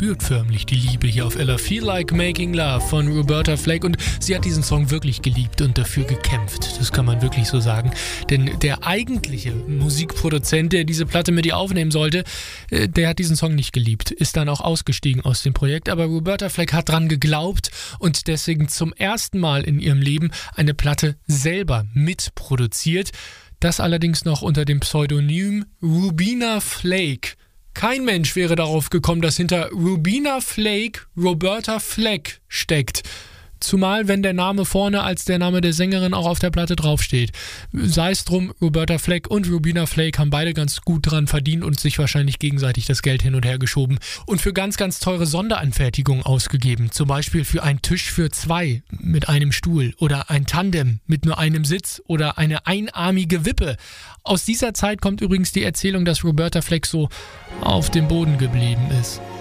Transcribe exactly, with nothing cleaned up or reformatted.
spürt förmlich die Liebe hier auf Ella. Feel Like Making Love von Roberta Flack. Und sie hat diesen Song wirklich geliebt und dafür gekämpft. Das kann man wirklich so sagen. Denn der eigentliche Musikproduzent, der diese Platte mit ihr aufnehmen sollte, der hat diesen Song nicht geliebt. Ist dann auch ausgestiegen aus dem Projekt. Aber Roberta Flack hat dran geglaubt und deswegen zum ersten Mal in ihrem Leben eine Platte selber mitproduziert. Das allerdings noch unter dem Pseudonym Rubina Flake. Kein Mensch wäre darauf gekommen, dass hinter Rubina Flake Roberta Flack steckt. Zumal, wenn der Name vorne als der Name der Sängerin auch auf der Platte draufsteht. Sei es drum, Roberta Flack und Rubina Flake haben beide ganz gut dran verdient und sich wahrscheinlich gegenseitig das Geld hin und her geschoben und für ganz, ganz teure Sonderanfertigungen ausgegeben. Zum Beispiel für einen Tisch für zwei mit einem Stuhl oder ein Tandem mit nur einem Sitz oder eine einarmige Wippe. Aus dieser Zeit kommt übrigens die Erzählung, dass Roberta Flack so auf dem Boden geblieben ist.